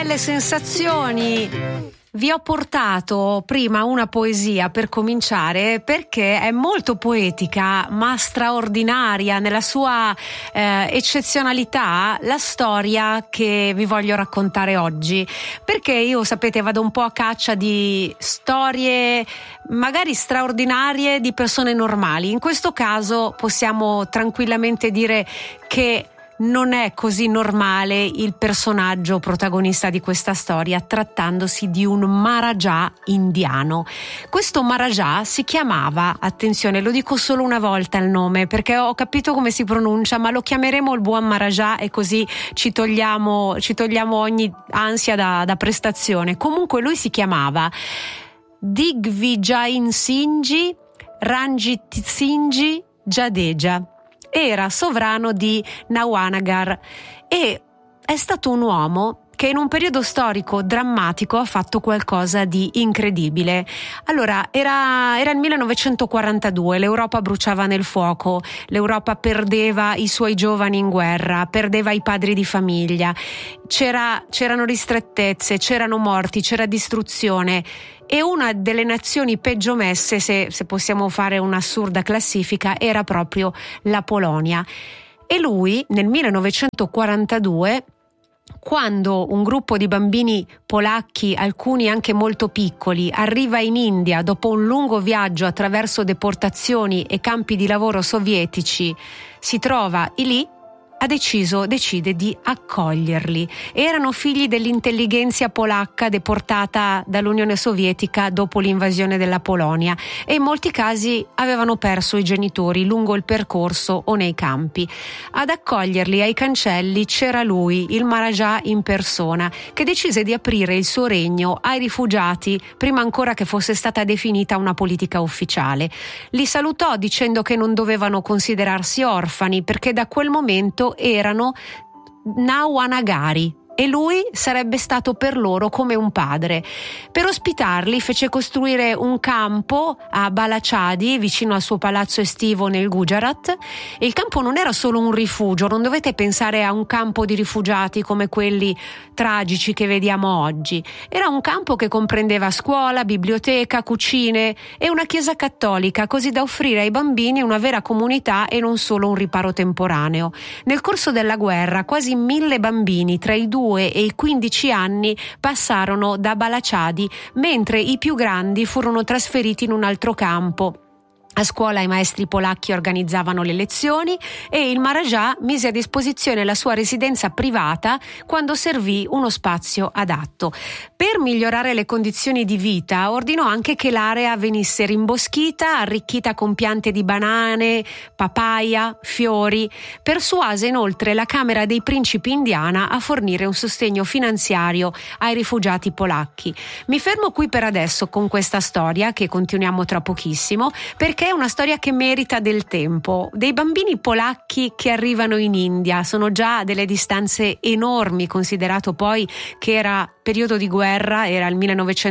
belle sensazioni. Vi ho portato prima una poesia per cominciare, perché è molto poetica ma straordinaria nella sua eccezionalità la storia che vi voglio raccontare oggi, perché io, sapete, vado un po' a caccia di storie magari straordinarie di persone normali. In questo caso possiamo tranquillamente dire che non è così normale il personaggio protagonista di questa storia, trattandosi di un Maharaja indiano. Questo Maharaja si chiamava, attenzione, lo dico solo una volta il nome perché ho capito come si pronuncia, ma lo chiameremo il buon Maharaja e così ci togliamo ogni ansia da prestazione. Comunque lui si chiamava Digvijay Singh Ranjit Singh Jadeja. Era sovrano di Nawanagar e è stato un uomo che in un periodo storico drammatico ha fatto qualcosa di incredibile. Allora, era il 1942, l'Europa bruciava nel fuoco, l'Europa perdeva i suoi giovani in guerra, perdeva i padri di famiglia, c'erano ristrettezze, c'erano morti, c'era distruzione. E una delle nazioni peggio messe, se possiamo fare un'assurda classifica, era proprio la Polonia. E lui, nel 1942, quando un gruppo di bambini polacchi, alcuni anche molto piccoli, arriva in India dopo un lungo viaggio attraverso deportazioni e campi di lavoro sovietici, si trova lì, decide di accoglierli. Erano figli dell'intellighenzia polacca deportata dall'Unione Sovietica dopo l'invasione della Polonia e in molti casi avevano perso i genitori lungo il percorso o nei campi. Ad accoglierli ai cancelli c'era lui, il Maharaja in persona, che decise di aprire il suo regno ai rifugiati prima ancora che fosse stata definita una politica ufficiale. Li salutò dicendo che non dovevano considerarsi orfani perché da quel momento erano Nawanagari e lui sarebbe stato per loro come un padre. Per ospitarli fece costruire un campo a Balachadi, vicino al suo palazzo estivo nel Gujarat, e il campo non era solo un rifugio, non dovete pensare a un campo di rifugiati come quelli tragici che vediamo oggi. Era un campo che comprendeva scuola, biblioteca, cucine e una chiesa cattolica, così da offrire ai bambini una vera comunità e non solo un riparo temporaneo. Nel corso della guerra quasi 1000 bambini tra i 2 e i 15 anni passarono da Balachadi, mentre i più grandi furono trasferiti in un altro campo. A scuola i maestri polacchi organizzavano le lezioni e il Maharaja mise a disposizione la sua residenza privata quando servì uno spazio adatto. Per migliorare le condizioni di vita ordinò anche che l'area venisse rimboschita, arricchita con piante di banane, papaya, fiori. Persuase inoltre la Camera dei Principi indiana a fornire un sostegno finanziario ai rifugiati polacchi. Mi fermo qui per adesso con questa storia, che continuiamo tra pochissimo, perché è una storia che merita del tempo. Dei bambini polacchi che arrivano in India sono già delle distanze enormi, considerato poi che era periodo di guerra, era il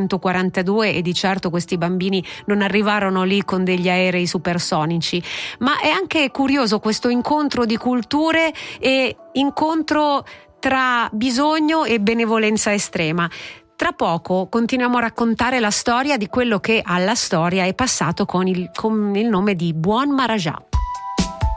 1942 e di certo questi bambini non arrivarono lì con degli aerei supersonici. Ma è anche curioso questo incontro di culture e incontro tra bisogno e benevolenza estrema. Tra poco continuiamo a raccontare la storia di quello che alla storia è passato con il nome di Buon Maharaja.